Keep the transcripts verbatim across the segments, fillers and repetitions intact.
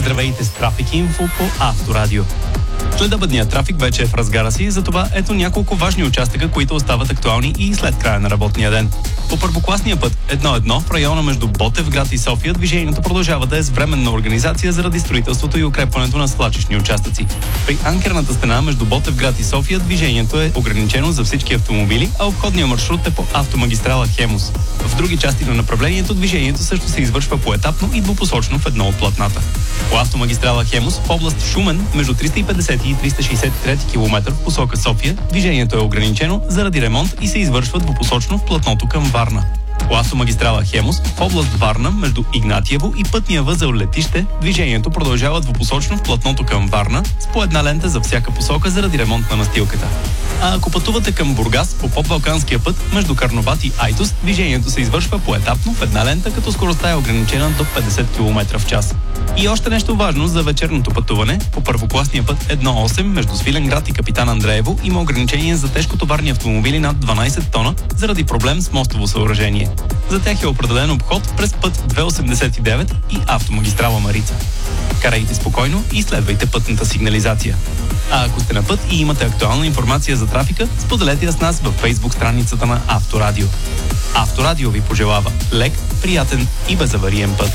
Здравейте с Трафик Инфо по Авторадио. Следобедният трафик вече е в разгара си, затова ето няколко важни участъка, които остават актуални и след края на работния ден. По първокласния път едно едно в района между Ботевград и София движението продължава да е с временна организация заради строителството и укрепването на свлачищни участъци. При анкерната стена между Ботевград и София движението е ограничено за всички автомобили, а обходният маршрут е по автомагистрала Хемус. В други части на направлението движението също се извършва поетапно и двупосочно в едно от платната. По автомагистрала Хемус в област Шумен между триста и петдесети и триста шейсет и трети километър в посока София движението е ограничено заради ремонт и се извършва двупосочно в платното към Варна. По автомагистрала Хемус в област Варна между Игнатиево и пътния възел Летище движението продължава двупосочно в платното към Варна с по една лента за всяка посока заради ремонт на настилката. А ако пътувате към Бургас по подбалканския път между Карнобат и Айтос, движението се извършва поетапно в една лента, като скоростта е ограничена до петдесет километра в час. И още нещо важно за вечерното пътуване. По първокласния път едно осем между Свиленград и Капитан Андреево има ограничение за тежкотоварни автомобили над дванадесет тона заради проблем с мостово съоръжение. За тях е определен обход през път двеста осемдесет и девет и автомагистрала Марица. Карайте спокойно и следвайте пътната сигнализация. А ако сте на път и имате актуална информация за трафика, споделете я с нас във Facebook страницата на Авторадио. Авторадио ви пожелава лек, приятен и безавариен път.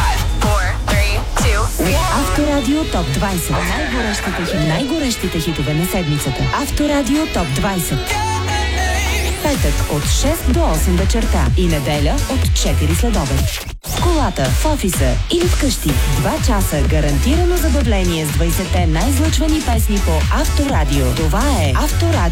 Авторадио Топ двайсет. Най-горещите, хит... Най-горещите хитове на седмицата. Авторадио Топ двайсет. Петък от шест до осем вечерта и неделя от четири следобед. В колата, в офиса или вкъщи. Два часа гарантирано забавление с двайсетте най-излъчвани песни по Авторадио. Това е Авторадио.